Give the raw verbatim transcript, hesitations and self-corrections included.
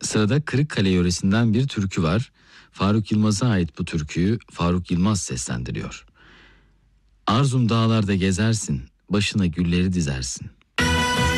Sırada Kırıkkale yöresinden bir türkü var. Faruk Yılmaz'a ait bu türküyü Faruk Yılmaz seslendiriyor. Arzum dağlarda gezersin, başına gülleri dizersin.